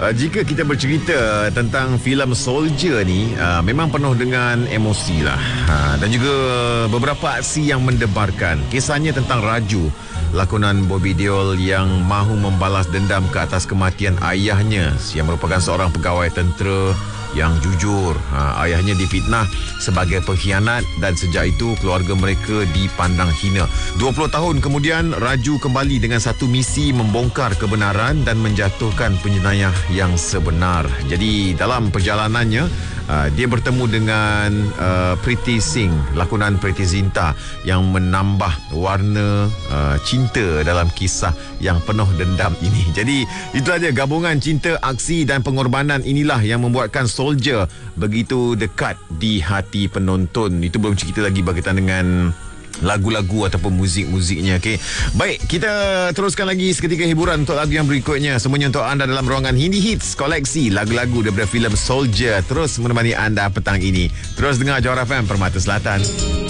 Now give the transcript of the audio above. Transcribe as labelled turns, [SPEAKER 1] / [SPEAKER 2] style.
[SPEAKER 1] Jika kita bercerita tentang filem Soldier ni, memang penuh dengan emosi lah, dan juga beberapa aksi yang mendebarkan. Kisahnya tentang Raju, lakonan Bobby Deol yang mahu membalas dendam ke atas kematian ayahnya yang merupakan seorang pegawai tentera yang jujur. Ayahnya difitnah sebagai pengkhianat dan sejak itu keluarga mereka dipandang hina. 20 tahun kemudian, Raju kembali dengan satu misi membongkar kebenaran dan menjatuhkan penjenayah yang sebenar. Jadi dalam perjalanannya, dia bertemu dengan Preity Singh, lakonan Preity Zinta, yang menambah warna cinta dalam kisah yang penuh dendam ini. Jadi itu aja gabungan cinta, aksi dan pengorbanan inilah yang membuatkan Soldier begitu dekat di hati penonton. Itu belum cerita lagi berkaitan dengan lagu-lagu ataupun muzik-muziknya. Okey. Baik, kita teruskan lagi seketika hiburan untuk lagu yang berikutnya. Semuanya untuk anda dalam ruangan Hindi Hits, koleksi lagu-lagu daripada filem Soldier, terus menemani anda petang ini. Terus dengar Johor FM Permata Selatan.